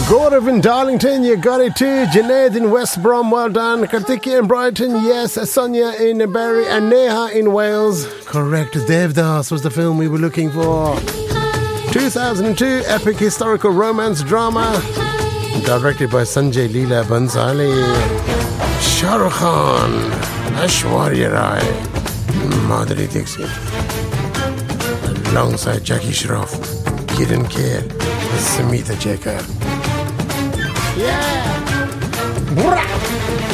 Gaurav in Darlington, you got it too. Junaid in West Brom, well done. Kartiki in Brighton, yes. Sonia in Bury and Neha in Wales. Correct, Devdas was the film we were looking for. 2002, epic historical romance drama. Directed by Sanjay Leela Bhansali. Shah Rukh Khan, Aishwarya Rai, Madhuri Dixit. Alongside Jackie Shroff, Kiran Kher, Samita Jacob. Yeah!